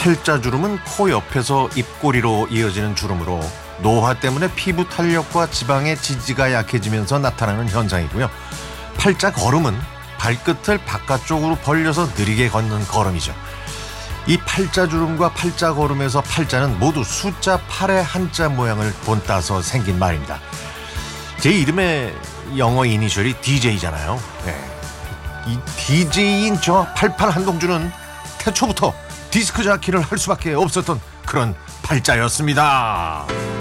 팔자주름은 코 옆에서 입꼬리로 이어지는 주름으로 노화 때문에 피부 탄력과 지방의 지지가 약해지면서 나타나는 현상이고요. 팔자걸음은 발끝을 바깥쪽으로 벌려서 느리게 걷는 걸음이죠. 이 팔자주름과 팔자걸음에서 팔자는 모두 숫자 8의 한자 모양을 본따서 생긴 말입니다. 제 이름의 영어 이니셜이 DJ잖아요. 네. 이 DJ인 저 88 한동주는 태초부터 디스크 자키를 할 수밖에 없었던 그런 팔자였습니다.